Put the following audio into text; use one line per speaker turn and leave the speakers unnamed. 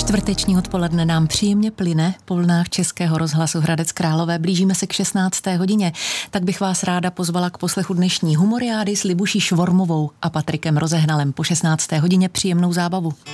Čtvrteční odpoledne nám příjemně plyne po vlnách Českého rozhlasu Hradec Králové. Blížíme se k 16. hodině, tak bych vás ráda pozvala k poslechu dnešní humoriády s Libuší Švormovou a Patrikem Rozehnalem. Po 16. hodině příjemnou zábavu.